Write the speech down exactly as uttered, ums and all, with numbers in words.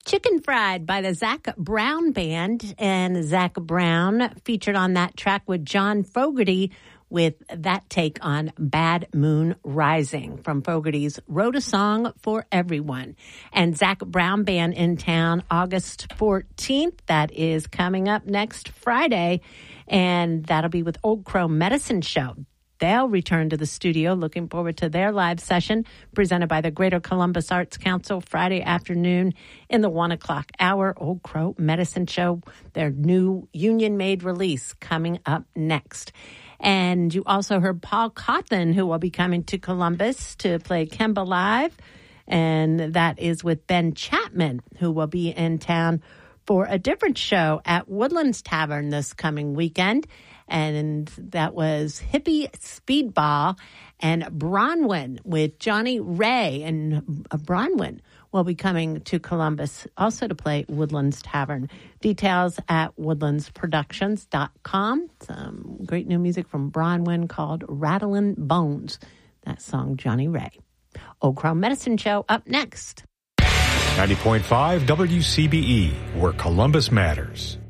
Chicken Fried by the Zac Brown Band. And Zac Brown featured on that track with John Fogerty with that take on Bad Moon Rising from Fogerty's Wrote a Song for Everyone. And Zac Brown Band in town August fourteenth. That is coming up next Friday. And that'll be with Old Crow Medicine Show. They'll return to the studio. Looking forward to their live session presented by the Greater Columbus Arts Council Friday afternoon in the one o'clock hour. Old Crow Medicine Show, their new union-made release coming up next. And you also heard Paul Cawthon, who will be coming to Columbus to play Kemba Live. And that is with Ben Chapman, who will be in town for a different show at Woodlands Tavern this coming weekend. And that was Hippie Speedball and Bronwyn with Johnny Ray. And Bronwyn will be coming to Columbus also to play Woodlands Tavern. Details at woodlands productions dot com. Some great new music from Bronwyn called Rattlin' Bones. That song, Johnny Ray. Old Crow Medicine Show up next. ninety point five W C B E, where Columbus matters.